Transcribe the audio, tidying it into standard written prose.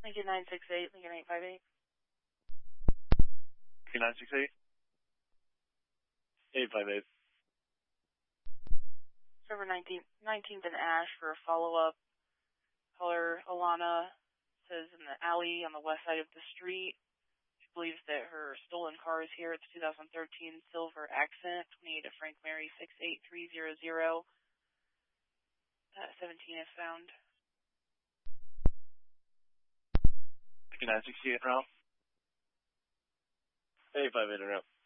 Lincoln 968, Lincoln 858. Lincoln 968. 858. Server 19th and Ash for a follow-up. Caller Alana says in the alley on the west side of the street. She believes that her stolen car is here. It's 2013 Silver Accent, 28 at Frank Mary 68300. 17 is found. Lincoln 968 route. 858 route.